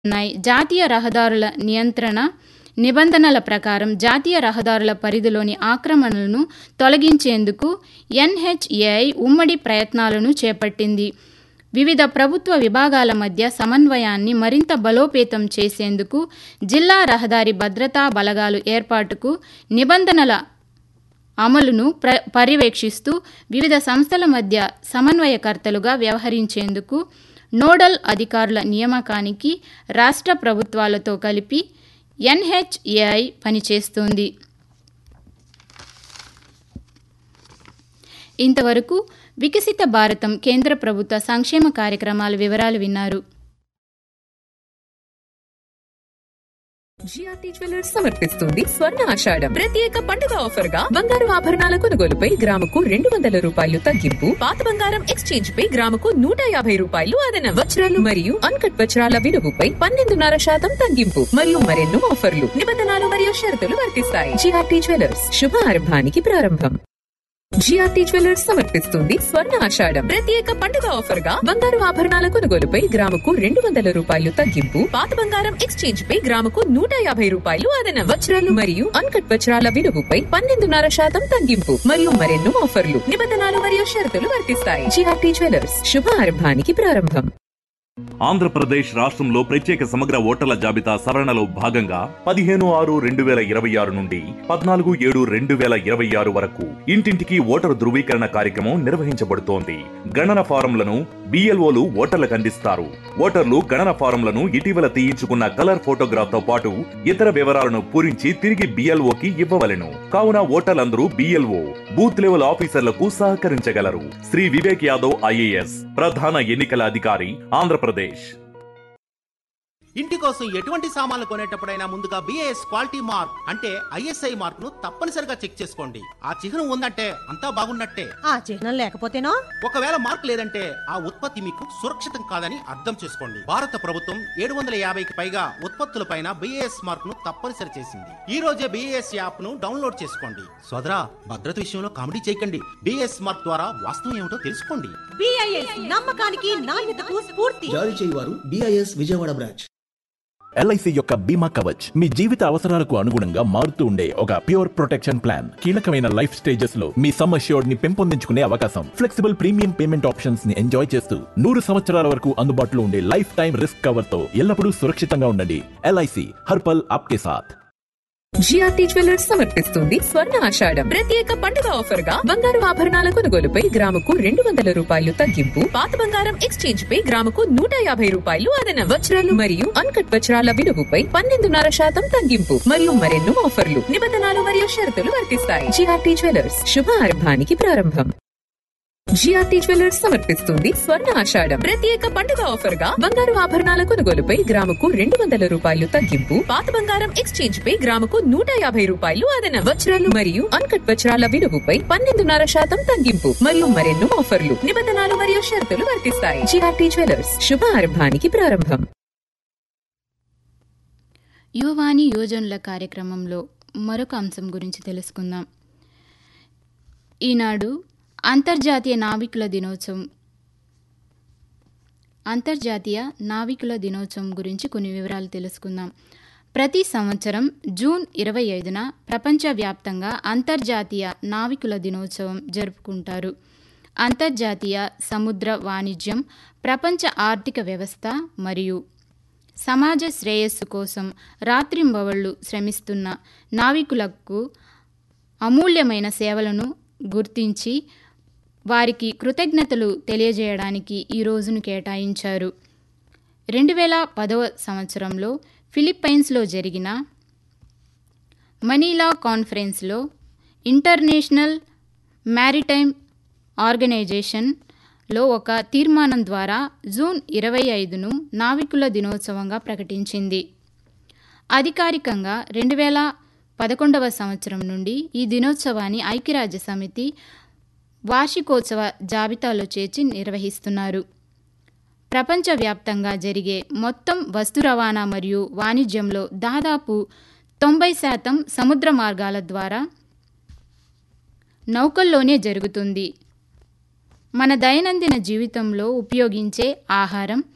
జాతీయ రహదారుల నియంత్రణ నిబంధనల ప్రకారం జాతీయ రహదారుల పరిధిలోని ఆక్రమణలను తొలగించేందుకు ఎన్హెచ్ఏఐ ఉమ్మడి ప్రయత్నాలను చేపట్టింది. వివిధ ప్రభుత్వ విభాగాల మధ్య సమన్వయాన్ని మరింత బలోపేతం చేసేందుకు జిల్లా రహదారి భద్రతా బలగాలు ఏర్పాటుకు, నిబంధనల అమలును పర్యవేక్షిస్తూ వివిధ సంస్థల మధ్య సమన్వయకర్తలుగా వ్యవహరించేందుకు నోడల్ అధికారుల నియామకానికి రాష్ట్ర ప్రభుత్వాలతో కలిపి ఎన్హెచ్ఏఐ పనిచేస్తోంది. ఇంతవరకు వికసిత భారతం కేంద్ర ప్రభుత్వ సంక్షేమ కార్యక్రమాల వివరాలు విన్నారు. జిఆర్టీ జ్యువెలర్స్ సమర్పిస్తుంది స్వర్ణ ఆషాఢం ప్రత్యేక పండుగ ఆఫర్ గా బంగారు ఆభరణాల కొనుగోలుపై గ్రాముకు 200 రూపాయలు తగ్గింపు, పాత బంగారం ఎక్స్చేంజ్ పై గ్రాముకు 150 రూపాయలు అదనం, వజ్రాలు మరియు అన్కట్ వజ్రాల విలువపై 12.5% తగ్గింపు మరియు మరెన్నో ఆఫర్లు, నిబంధనలు మరియు షరతులు వర్తిస్తాయి. జిఆర్టీ జ్యువెలర్స్ శుభారంభానికి ప్రారంభం. జిఆర్టీ జ్యువెలర్స్ సమర్పిస్తుంది స్వర్ణ ఆషాఢం ప్రత్యేక పండుగ ఆఫర్ గా బంగారు ఆభరణాల కొనుగోలుపై గ్రాముకు 200 రూపాయలు తగ్గింపు, పాత బంగారం ఎక్స్చేంజ్ పై గ్రాముకు 150 రూపాయలు అదనం, వజ్రాలు మరియు అన్కట్ వజ్రాల విలువపై 12.5% తగ్గింపు మరియు మరెన్నో ఆఫర్లు, నిబంధనలు మరియు షరతులు వర్తిస్తాయి. జిఆర్టీ జ్యువెలర్స్ శుభారంభానికి ప్రారంభం. ఆంధ్రప్రదేశ్ రాష్ట్రంలో ప్రత్యేక సమగ్ర ఓటర్ల జాబితా సవరణలో భాగంగా 15/6/2026 నుండి 14/7/2026 వరకు ఇంటింటికి ఓటరు ధృవీకరణ కార్యక్రమం నిర్వహించబడుతోంది. గణన ఫారంలను బిఎల్ఓలు ఓటర్లకు అందిస్తారు. ఓటర్లు గణన ఫారంలను ఇటీవల తీయించుకున్న కలర్ ఫోటోగ్రాఫ్ తో పాటు ఇతర వివరాలను పూరించి తిరిగి బిఎల్ఓకి ఇవ్వవలెను. కావున ఓటర్లందరూ బిఎల్ఓ బూత్ లెవెల్ ఆఫీసర్లకు సహకరించగలరు. శ్రీ వివేక్ యాదవ్ ఐఏఎస్ ప్రధాన ఎన్నికల అధికారి, ఆంధ్రప్రదేశ్. ఇంటి కోసం ఎటువంటి సామాన్లు కొనేటప్పుడైనా ముందుగా బిఏఎస్ క్వాలిటీ మార్క్ అంటే ఐఎస్ఐ మార్క్ ను తప్పనిసరిగా చెక్ చేసుకోండి. ఆ చిహ్నం ఉందంటే అంతా బాగున్నట్టే. ఆ చిహ్నం లేకపోతేనో, ఒకవేళ మార్క్ లేదంటే ఆ ఉత్పత్తి మీకు సురక్షితం కాదని అర్థం చేసుకోండి. భారత ప్రభుత్వం 750కి పైగా ఉత్పత్తులపైన బిఏఎస్ మార్క్ ను తప్పనిసరి చేసింది. ఈ రోజే బిఏఎస్ యాప్ ను డౌన్లోడ్ చేసుకోండి. సోదరా, భద్రత విషయంలో కామెడీ చేయకండి. బిఏఎస్ మార్క్ ద్వారా వాస్తవం ఏమిటో తెలుసుకోండి. బిఐఎస్ నమ్మకానికి నాణ్యతకు స్ఫూర్తి. జారీ చేయువారు బిఐఎస్ విజయవాడ బ్రాంచ్. ఎల్ఐసి యొక్క బీమా కవచ్ మీ జీవిత అవసరాలకు అనుగుణంగా మారుతూ ఉండే ఒక ప్యూర్ ప్రొటెక్షన్ ప్లాన్. కీలకమైన లైఫ్ స్టేజెస్ లో మీ సమ్ అష్యూర్డ్ ని పెంపొందించుకునే అవకాశం, ఫ్లెక్సిబుల్ ప్రీమియం పేమెంట్ ఆప్షన్స్ ని ఎంజాయ్ చేస్తూ 100 సంవత్సరాల వరకు అందుబాటులో ఉండే లైఫ్ టైం రిస్క్ కవర్ తో ఎల్లప్పుడూ సురక్షితంగా ఉండండి. ఎల్ఐసి హర్పల్ ఆప్కే సాథ్. జిఆర్టీ జ్యువెలర్స్ సమర్పిస్తుంది స్వర్ణ ఆషాఢం ప్రత్యేక పండుగ ఆఫర్ గా బంగారు ఆభరణాల కొనుగోలుపై గ్రాముకు 200 రూపాయలు తగ్గింపు, పాత బంగారం ఎక్స్చేంజ్ పై గ్రాముకు 150 రూపాయలు అదనం, వజ్రాలు మరియు అన్కట్ వజ్రాల విలువపై 12.5% తగ్గింపు మరియు మరెన్నో ఆఫర్లు, నిబంధనలు మరియు షరతులు వర్తిస్తాయి. జిఆర్టీ జ్యువెలర్స్ శుభారంభానికి ప్రారంభం. జిఆర్టీ జ్యువెలర్స్ సమర్పిస్తుంది స్వర్ణ ఆషాఢం ప్రత్యేక పండుగ ఆఫర్ గా బంగారు ఆభరణాల కొనుగోలుపై గ్రాముకు 200 రూపాయలు తగ్గింపు, పాత బంగారం ఎక్స్చేంజ్ పై గ్రాముకు 150 రూపాయలు అదనం, వజ్రాలు మరియు అన్కట్ వజ్రాల విలువపై 12.5% తగ్గింపు మరియు మరెన్నో ఆఫర్లు, నిబంధనలు మరియు షరతులు వర్తిస్తాయి. జిఆర్టీ జ్యువెలర్స్ శుభారంభానికి ప్రారంభం. యువవాణి యోజనల కార్యక్రమంలో మరొక అంశం గురించి తెలుసుకుందాం. ఈనాడు అంతర్జాతీయ నావికుల దినోత్సవం గురించి కొన్ని వివరాలు తెలుసుకుందాం. ప్రతి సంవత్సరం జూన్ 25న ప్రపంచవ్యాప్తంగా అంతర్జాతీయ నావికుల దినోత్సవం జరుపుకుంటారు. అంతర్జాతీయ సముద్ర వాణిజ్యం, ప్రపంచ ఆర్థిక వ్యవస్థ మరియు సమాజ శ్రేయస్సు కోసం రాత్రింబవళ్లు శ్రమిస్తున్న నావికులకు అమూల్యమైన సేవలను గుర్తించి వారికి కృతజ్ఞతలు తెలియజేయడానికి ఈ రోజును కేటాయించారు. 2010వ సంవత్సరంలో ఫిలిప్పైన్స్లో జరిగిన మనీలా కాన్ఫరెన్స్లో ఇంటర్నేషనల్ మ్యారిటైమ్ ఆర్గనైజేషన్లో ఒక తీర్మానం ద్వారా జూన్ 25ను నావికుల దినోత్సవంగా ప్రకటించింది. అధికారికంగా 2011వ సంవత్సరం నుండి ఈ దినోత్సవాన్ని ఐక్యరాజ్య సమితి వార్షికోత్సవ జాబితాలో చేర్చి నిర్వహిస్తున్నారు. ప్రపంచవ్యాప్తంగా జరిగే మొత్తం వస్తు రవాణా మరియు వాణిజ్యంలో దాదాపు 90% సముద్ర మార్గాల ద్వారా నౌకల్లోనే జరుగుతుంది. మన దైనందిన జీవితంలో ఉపయోగించే ఆహారం,